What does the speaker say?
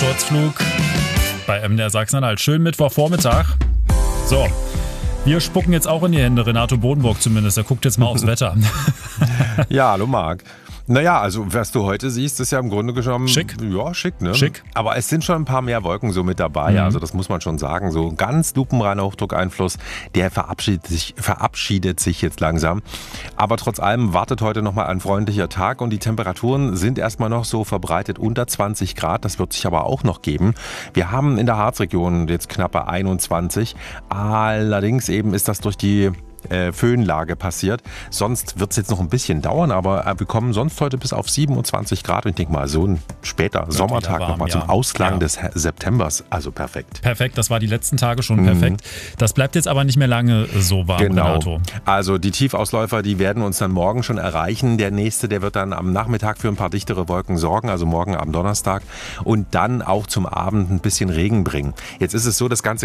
Sturzflug bei MDR Sachsen-Anhalt. Schönen Mittwochvormittag. So, wir spucken jetzt auch in die Hände, Renato Bodenburg zumindest. Er guckt jetzt mal aufs Wetter. Ja, hallo Marc. Naja, also was du heute siehst, ist ja im Grunde genommen... Schick. Ja, schick, ne? Schick. Aber es sind schon ein paar mehr Wolken so mit dabei, also das muss man schon sagen. So ganz lupenreiner Hochdruckeinfluss, der verabschiedet sich jetzt langsam. Aber trotz allem wartet heute nochmal ein freundlicher Tag und die Temperaturen sind erstmal noch so verbreitet unter 20 Grad. Das wird sich aber auch noch geben. Wir haben in der Harzregion jetzt knappe 21. Allerdings eben ist das durch die Föhnlage passiert. Sonst wird es jetzt noch ein bisschen dauern, aber wir kommen sonst heute bis auf 27 Grad. Und ich denke mal, so ein später Sommertag warm, nochmal zum Ausklang des Septembers. Also perfekt. Perfekt, das war die letzten Tage schon perfekt. Das bleibt jetzt aber nicht mehr lange so warm, Renato. Also die Tiefausläufer, die werden uns dann morgen schon erreichen. Der nächste, der wird dann am Nachmittag für ein paar dichtere Wolken sorgen, also morgen am Donnerstag. Und dann auch zum Abend ein bisschen Regen bringen. Jetzt ist es so, das Ganze